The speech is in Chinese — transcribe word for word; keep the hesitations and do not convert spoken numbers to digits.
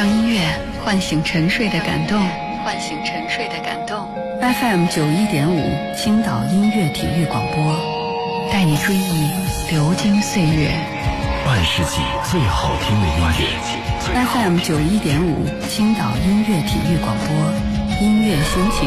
让音乐唤醒沉睡的感动，唤醒沉睡的感动。F M 九一点五，青岛音乐体育广播，带你追忆流金岁月， 半世纪最好听的音乐。 F M 九一点五，青岛音乐体育广播，音乐心情。